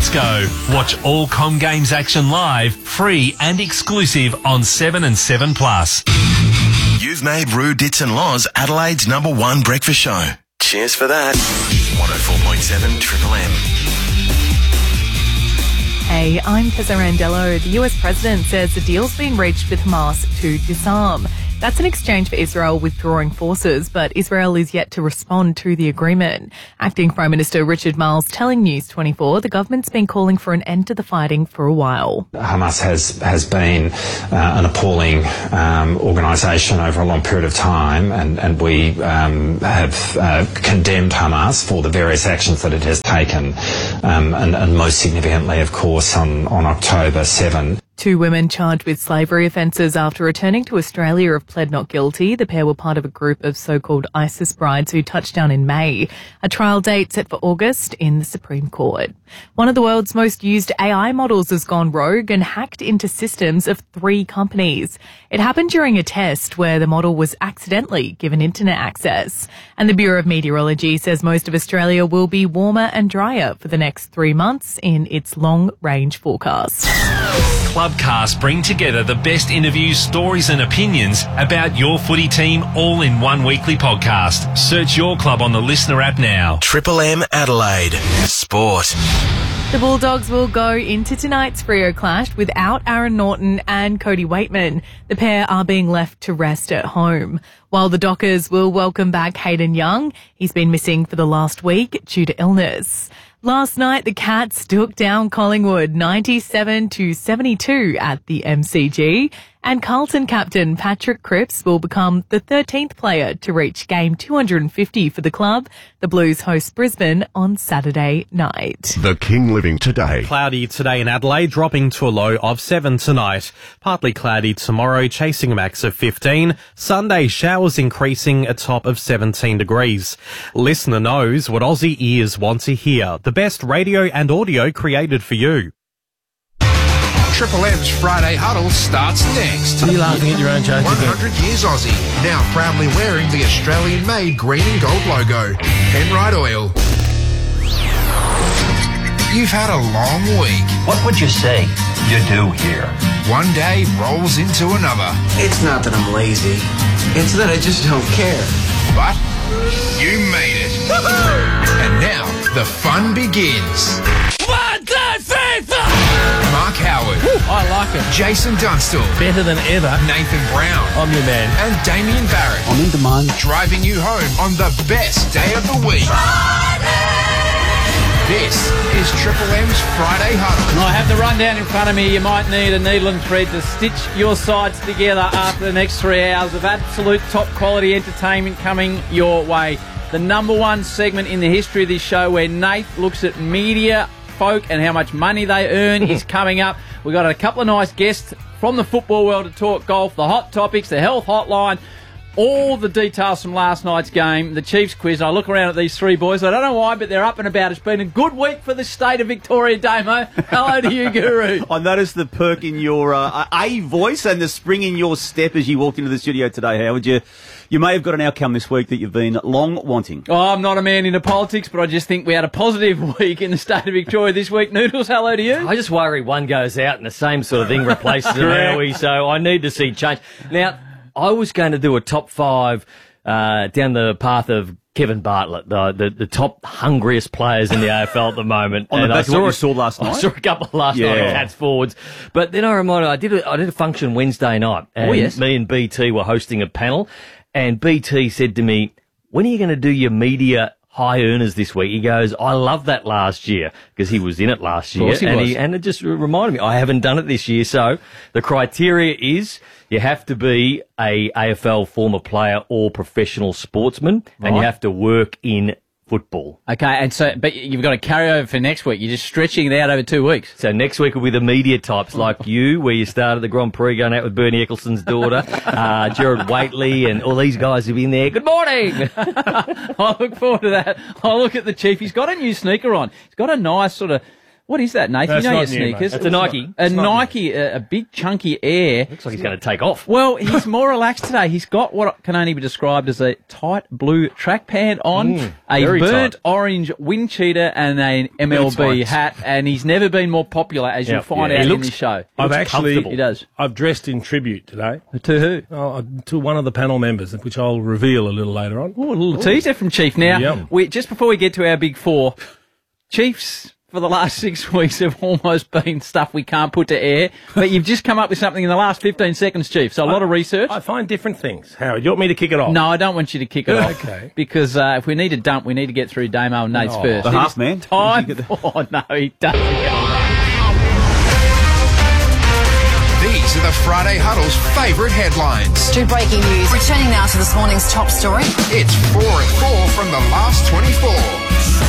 Let's go. Watch all Com Games action live, free and exclusive on 7 and 7 Plus. You've made Roo Dits and Laws Adelaide's #1 breakfast show. Cheers for that. 104.7 Triple M. Hey, I'm Tessa Randello. The US president says the deal's been reached with Hamas to disarm. That's in exchange for Israel withdrawing forces, but Israel is yet to respond to the agreement. Acting Prime Minister Richard Marles telling News 24 the government's been calling for an end to the fighting for a while. Hamas has been an appalling organisation over a long period of time, and we have condemned Hamas for the various actions that it has taken, and most significantly, of course, on October 7. Two women charged with slavery offences after returning to Australia have pled not guilty. The pair were part of a group of so-called ISIS brides who touched down in May. A trial date set for August in the Supreme Court. One of the world's most used AI models has gone rogue and hacked into systems of 3 companies. It happened during a test where the model was accidentally given internet access. And the Bureau of Meteorology says most of Australia will be warmer and drier for the next 3 months in its long-range forecast. Clubcast bring together the best interviews, stories and opinions about your footy team all in one weekly podcast. Search your club on the Listener app now. Triple M Adelaide. Sport. The Bulldogs will go into tonight's Freo clash without Aaron Norton and Cody Waitman. The pair are being left to rest at home. While the Dockers will welcome back Hayden Young. He's been missing for the last week due to illness. Last night, the Cats took down Collingwood 97-72 at the MCG, and Carlton captain Patrick Cripps will become the 13th player to reach game 250 for the club. The Blues host Brisbane on Saturday night. The King Living today. Cloudy today in Adelaide, dropping to a low of 7 tonight. Partly cloudy tomorrow, chasing a max of 15. Sunday, showers increasing, a top of 17 degrees. Listener knows what Aussie ears want to hear. The best radio and audio created for you. Triple M's Friday Huddle starts next. Are you laughing at your own joke 100 years Aussie, now proudly wearing the Australian-made green and gold logo. Penrite Oil. You've had a long week. What would you say you do here? One day rolls into another. It's not that I'm lazy. It's that I just don't care. But you made it. And now the fun begins. 1, 2, 3, 4. Mark Howard. I like it. Jason Dunstall. Better than ever. Nathan Brown. I'm your man. And Damien Barrett. I'm into mine. Driving you home on the best day of the week. This is Triple M's Friday Huddle. I have the rundown in front of me. You might need a needle and thread to stitch your sides together after the next 3 hours of absolute top quality entertainment coming your way. The #1 segment in the history of this show where Nate looks at media folk and how much money they earn is coming up. We've got a couple of nice guests from the football world to talk golf, the hot topics, the health hotline, all the details from last night's game, the Chiefs quiz. And I look around at these 3 boys. I don't know why, but they're up and about. It's been a good week for the state of Victoria, Damo. Hello to you, Guru. I noticed the perk in your voice and the spring in your step as you walked into the studio today, Howard. You may have got an outcome this week that you've been long wanting. Oh, I'm not a man into politics, but I just think we had a positive week in the state of Victoria this week. Noodles, hello to you. I just worry one goes out and the same sort of thing replaces it, so I need to see change. Now, I was going to do a top 5 down the path of Kevin Bartlett, the top hungriest players in the AFL at the moment. On the back of what you saw last night? I saw a couple last night of Cats forwards. But then I reminded, I did a function Wednesday night. And me and BT were hosting a panel. And BT said to me, when are you going to do your media high earners this week? He goes, I loved that last year, because he was in it last year. And it just reminded me, I haven't done it this year. So the criteria is you have to be a AFL former player or professional sportsman, and you have to work in football. Okay, and so, but you've got to carry over for next week. You're just stretching it out over 2 weeks. So next week will be the media types like you, where you started the Grand Prix going out with Bernie Eccleston's daughter, Gerard Waitley, and all these guys who've been there. Good morning! I look forward to that. I look at the Chief. He's got a new sneaker on. He's got a nice sort of, What is that, Nathan? That's you know your not new, sneakers. mate. It's a Nike. A Nike, a big chunky Air. Looks like he's going to take off. Well, he's more relaxed today. He's got what can only be described as a tight blue track pant on, a very burnt tight. orange wind cheater, and an MLB hat. And he's never been more popular, as you'll find out in this show. He does. I've dressed in tribute today. To who? To one of the panel members, which I'll reveal a little later on. Oh, a little teaser from Chief. Now, just before we get to our big four, Chiefs for the last 6 weeks have almost been stuff we can't put to air, but you've just come up with something in the last 15 seconds, Chief, so a lot of research. I find different things. Howard, you want me to kick it off? No, I don't want you to kick it off. Okay. Because if we need a dump, we need to get through Damo and Nate's first. The half man? Time. Oh, no, he doesn't. These are the Friday Huddle's favourite headlines. To breaking news. Returning now to this morning's top story. It's 4 at 4 from the last 24.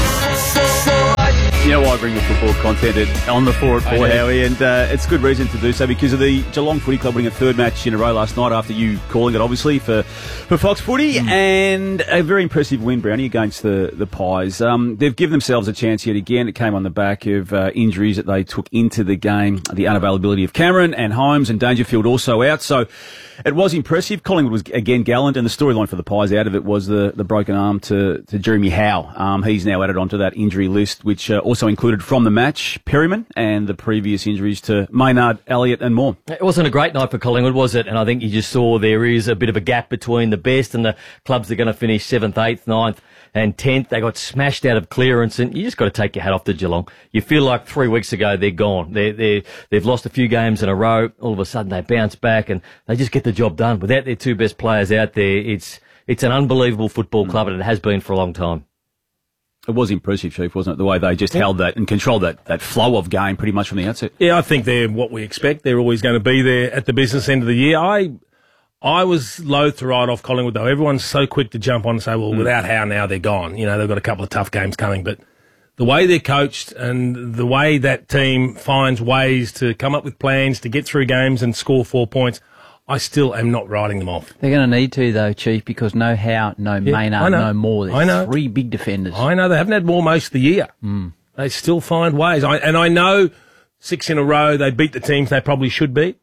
You know why I bring the football content on the 4 at 4, Howie, and it's good reason to do so because of the Geelong Footy Club winning a third match in a row last night after you calling it, obviously, for Fox Footy, and a very impressive win, Brownie, against the Pies. They've given themselves a chance yet again. It came on the back of injuries that they took into the game, the unavailability of Cameron and Holmes and Dangerfield also out, so it was impressive. Collingwood was again gallant, and the storyline for the Pies out of it was the broken arm to Jeremy Howe. He's now added onto that injury list, which also included from the match Perryman and the previous injuries to Maynard, Elliott and more. It wasn't a great night for Collingwood, was it? And I think you just saw there is a bit of a gap between the best and the clubs that are going to finish 7th, 8th, 9th and 10th. They got smashed out of clearance, and you just got to take your hat off to Geelong. You feel like 3 weeks ago they're gone. They've lost a few games in a row. All of a sudden they bounce back and they just get the job done. Without their two best players out there, it's an unbelievable football club, and it has been for a long time. It was impressive, Chief, wasn't it? The way they just held that and controlled that flow of game pretty much from the outset. Yeah, I think they're what we expect. They're always going to be there at the business end of the year. I was loath to write off Collingwood, though. Everyone's so quick to jump on and say, well, without Howe now, they're gone. You know, they've got a couple of tough games coming. But the way they're coached and the way that team finds ways to come up with plans to get through games and score 4 points, I still am not writing them off. They're going to need to, though, Chief, because no Howe, no Maynard, no Moore. There's 3 big defenders. I know. They haven't had Moore most of the year. They still find ways. And I know 6 in a row, they beat the teams they probably should beat.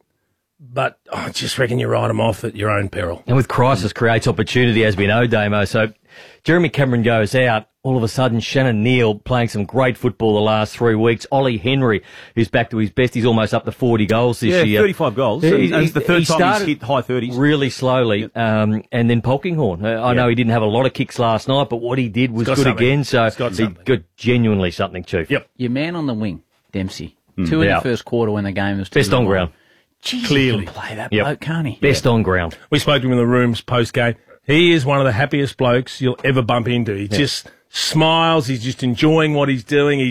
But I just reckon you write them off at your own peril. And with crisis creates opportunity, as we know, Damo. So Jeremy Cameron goes out. All of a sudden, Shannon Neal playing some great football the last 3 weeks. Ollie Henry, who's back to his best. He's almost up to 40 goals this year. 35 goals. It's the third time he's hit high 30s. Really slowly. And then Polkinghorne. I know he didn't have a lot of kicks last night, but what he did was good again. So he got genuinely something, Chief. Yep. Your man on the wing, Dempsey. 2 in the first quarter when the game was best on ground. Jeez, Clearly. he can play that bloke, can't he? Best on ground. We spoke to him in the rooms post-game. He is one of the happiest blokes you'll ever bump into. He just smiles. He's just enjoying what he's doing.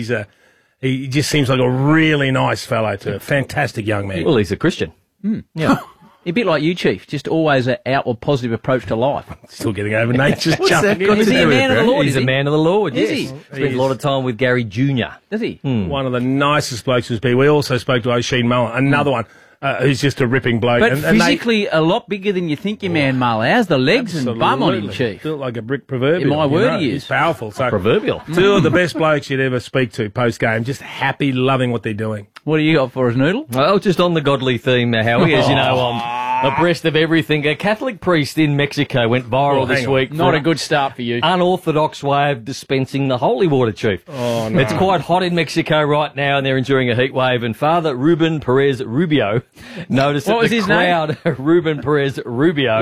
He just seems like a really nice fellow too. A fantastic young man. Well, he's a Christian. Yeah. A bit like you, Chief. Just always an outward positive approach to life. Still getting over nature's jumping. Is he a man of the Lord? He's a man of the Lord, Is yes. he? Spent a lot of time with Gary Jr. Does he? One of the nicest blokes who's been. We also spoke to O'Sheen Mullen, another one. Who's just a ripping bloke. But physically a lot bigger than you think, your man Marley. How's the legs and bum on him, Chief? Built like a brick proverbial. In my word, he is. He's powerful. So proverbial. 2 of the best blokes you'd ever speak to post-game. Just happy, loving what they're doing. What do you got for us, Noodle? Well, just on the godly theme, Howie, as you know, I'm abreast of everything. A Catholic priest in Mexico went viral this week. Not a good start for you. Unorthodox way of dispensing the holy water, Chief. Oh, no. It's quite hot in Mexico right now, and they're enduring a heat wave. And Father Ruben Perez Rubio noticed What was that his the crowd, Ruben Perez Rubio,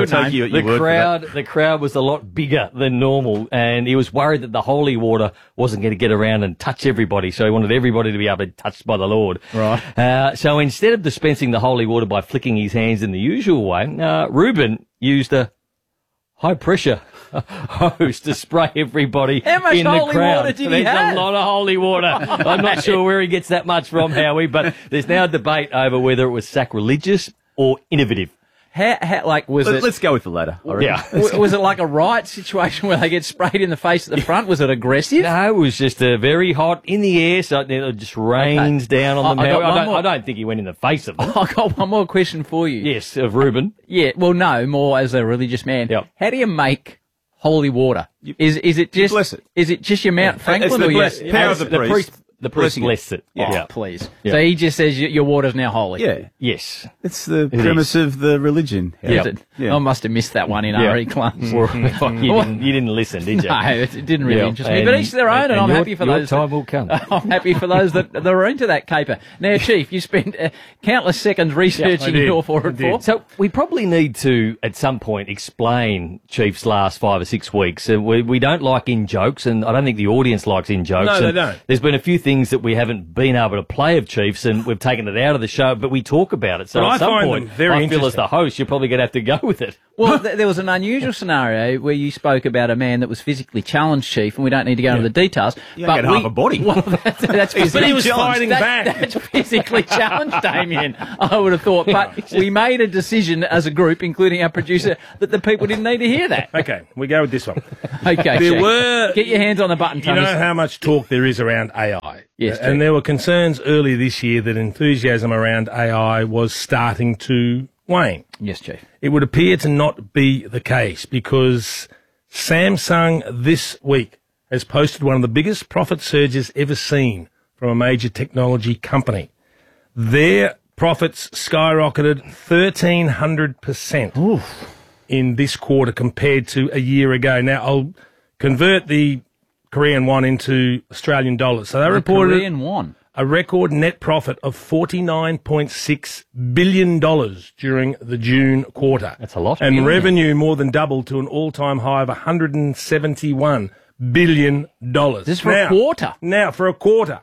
the crowd was a lot bigger than normal, and he was worried that the holy water wasn't going to get around and touch everybody, so he wanted everybody to be able to be touched by the Lord. Right. So instead of dispensing the holy water by flicking his hands in the usual way, Ruben used a high-pressure hose to spray everybody How much in the holy crowd. water did he There's have? a lot of holy water. I'm not sure where he gets that much from, Howie, but there's now a debate over whether it was sacrilegious or innovative. Let's go with the latter. Yeah. Was it like a riot situation where they get sprayed in the face at the front? Was it aggressive? No, it was just very hot in the air, so it just rains down on them. I don't think he went in the face of them. I got one more question for you. Yes, of Ruben. Yeah, well, no, more as a religious man. Yep. How do you make holy water? Is it just bless it. Is it just your Mount Franklin? It's the or bless- power of the priest. The priest blessed it. Oh, please. Yeah. So he just says your water's now holy. Yeah. Yes. It's the premise of the religion. Yeah. I must have missed that one in RE class. You didn't listen, did you? No, it didn't really interest me. But each their own, and I'm happy for those. Your time will come. I'm happy for those that are into that caper. Now, Chief, you spent countless seconds researching your 4 and 4. So we probably need to, at some point, explain Chief's last 5 or 6 weeks. We don't like in-jokes, and I don't think the audience likes in-jokes. No, they don't. There's been a few things that we haven't been able to play of Chiefs, and we've taken it out of the show, but we talk about it. So at some point, I feel as the host, you're probably going to have to go with it. Well, there was an unusual scenario where you spoke about a man that was physically challenged, Chief, and we don't need to go into the details. You but half a body. Well, that's but he was fighting back. That's physically challenged, Damien, I would have thought. But we made a decision as a group, including our producer, that the people didn't need to hear that. Okay, we go with this one. Okay, get your hands on the button, Tony. You know how much talk there is around AI. Yes, and there were concerns earlier this year that enthusiasm around AI was starting to wane. Yes, Chief. It would appear to not be the case because Samsung this week has posted one of the biggest profit surges ever seen from a major technology company. Their profits skyrocketed 1,300% in this quarter compared to a year ago. Now, I'll convert the Korean won into Australian dollars. So they reported Korean won. A record net profit of $49.6 billion during the June quarter. That's a lot. And revenue more than doubled to an all-time high of $171 billion. This for a quarter? Now, for a quarter.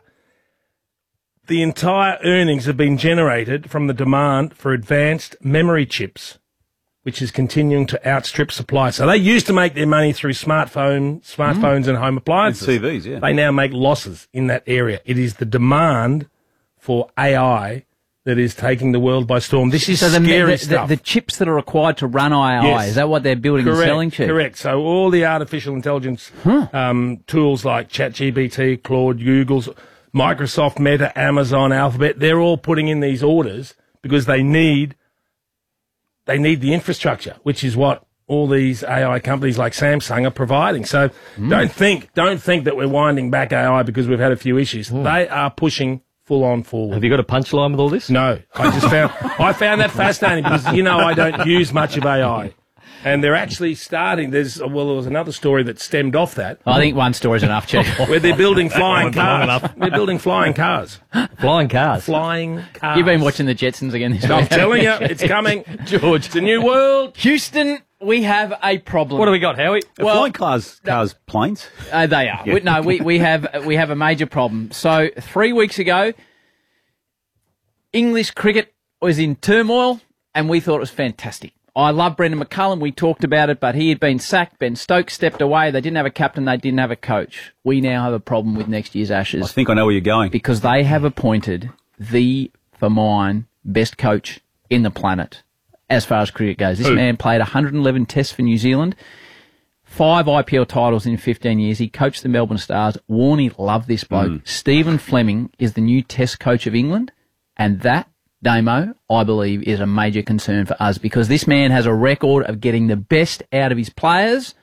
The entire earnings have been generated from the demand for advanced memory chips, which is continuing to outstrip supply. So they used to make their money through smartphones and home appliances. And TVs, yeah. They now make losses in that area. It is the demand for AI that is taking the world by storm. This is scary stuff. The chips that are required to run AI, is that what they're building and selling to? Correct. So all the artificial intelligence tools like ChatGPT, Claude, Google's, Microsoft, Meta, Amazon, Alphabet, they're all putting in these orders because they need the infrastructure, which is what all these AI companies like Samsung are providing. So don't think that we're winding back AI because we've had a few issues. They are pushing full on forward. Have you got a punchline with all this? No. I found that fascinating because, I don't use much of AI. And they're actually starting. There was another story that stemmed off that. I think one story's enough, Chief. Where they're building flying cars. They're building flying cars. Flying cars? Flying cars. You've been watching the Jetsons again this week. I'm telling you, it's coming. George. It's a new world. Houston, we have a problem. What do we got, Howie? Flying cars, planes? They are. Yeah. No, we have a major problem. So 3 weeks ago, English cricket was in turmoil, and we thought it was fantastic. I love Brendan McCullum. We talked about it, but he had been sacked. Ben Stokes stepped away. They didn't have a captain. They didn't have a coach. We now have a problem with next year's Ashes. I think I know where you're going. Because they have appointed for mine, best coach in the planet as far as cricket goes. This man played 111 tests for New Zealand, 5 IPL titles in 15 years. He coached the Melbourne Stars. Warney loved this bloke. Stephen Fleming is the new test coach of England, and that, Damo, I believe, is a major concern for us because this man has a record of getting the best out of his players.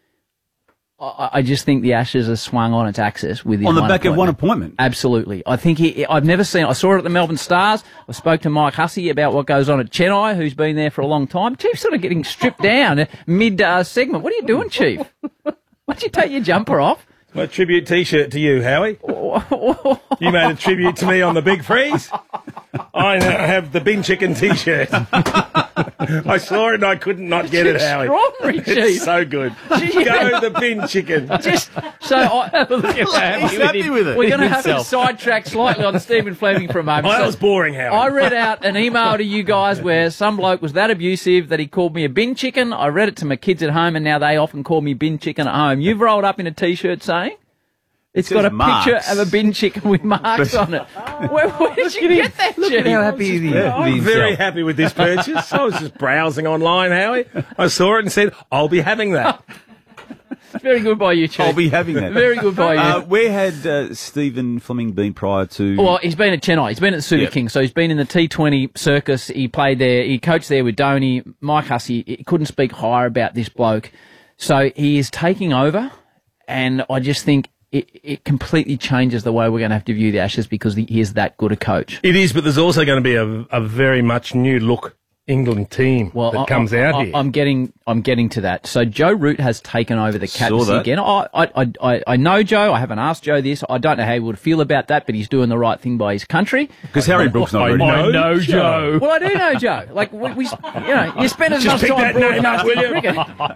I just think the Ashes has swung on its axis with his on the back of one appointment. Absolutely. I think I've never seen. I saw it at the Melbourne Stars. I spoke to Mike Hussey about what goes on at Chennai, who's been there for a long time. Chief's sort of getting stripped down mid segment. What are you doing, Chief? Why'd you take your jumper off? My tribute T-shirt to you, Howie. You made a tribute to me on the Big Freeze. I now have the Bin Chicken T-shirt. I saw it and I couldn't not get it, Howie. It's so good. Go the Bin Chicken. Have a look at that. He's happy with it. We're going to have to sidetrack slightly on Stephen Fleming for a moment. That was boring, Howie. I read out an email to you guys where some bloke was that abusive that he called me a bin chicken. I read it to my kids at home and now they often call me bin chicken at home. You've rolled up in a T-shirt saying? It's got a picture of a bin chicken with marks on it. Where did you get that, Jim? How happy he is. I'm very happy with this purchase. I was just browsing online, Howie. I saw it and said, I'll be having that. Very good by you, Chief. I'll be having that. Very good by you. Where had Stephen Fleming been prior to? Well, he's been at Chennai. He's been at the Super King. So he's been in the T20 circus. He played there. He coached there with Dhoni. Mike Hussey, he couldn't speak higher about this bloke. So he is taking over, and I just think it completely changes the way we're going to have to view the Ashes because he is that good a coach. It is, but there's also going to be a very much new look England team that comes out here. I'm getting to that. So Joe Root has taken over the captaincy again. I know Joe. I haven't asked Joe this. I don't know how he would feel about that, but he's doing the right thing by his country. Because Harry Brooks not already I know Joe. Well, I do know Joe. Like you spend as much time broadcasting cricket.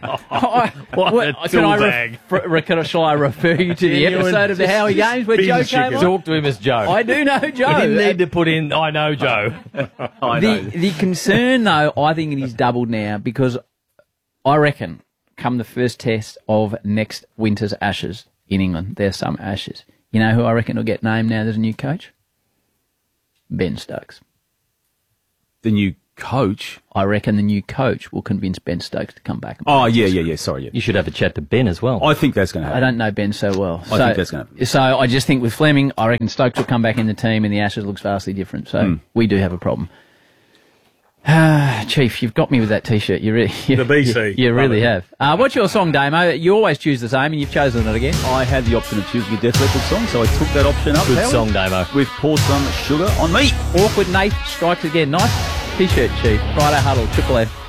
Shall I refer you to the episode of the Howie Games where Joe came on? Talk to him as Joe. I do know Joe. You didn't need to put in, I know Joe. The concern, though, I think it is doubled now because I reckon come the first test of next winter's Ashes in England, there's some Ashes. You know who I reckon will get named now as a new coach? Ben Stokes. The new coach? I reckon the new coach will convince Ben Stokes to come back. Sorry. You should have a chat to Ben as well. I think that's going to happen. I don't know Ben so well. I think that's going to happen. So I just think with Fleming, I reckon Stokes will come back in the team and the Ashes looks vastly different. So we do have a problem. Chief, you've got me with that T-shirt. You really have. What's your song, Damo? You always choose the same, and you've chosen it again. I had the option of choosing a Death Leopard song, so I took that option up. Good song, Damo. With Pour Some Sugar on Me. Awkward Nate strikes again. Nice T-shirt, Chief. Friday Huddle, Triple M.